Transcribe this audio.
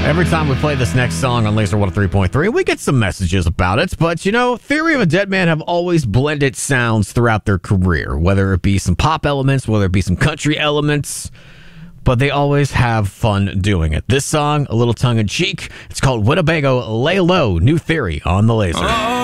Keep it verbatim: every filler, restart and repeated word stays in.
Every time we play this next song on Laser one oh three point three, we get some messages about it. But, you know, Theory of a Deadman have always blended sounds throughout their career, whether it be some pop elements, whether it be some country elements. But they always have fun doing it. This song, a little tongue-in-cheek. It's called Winnebago Lay Low, New Theory on the Laser. Oh.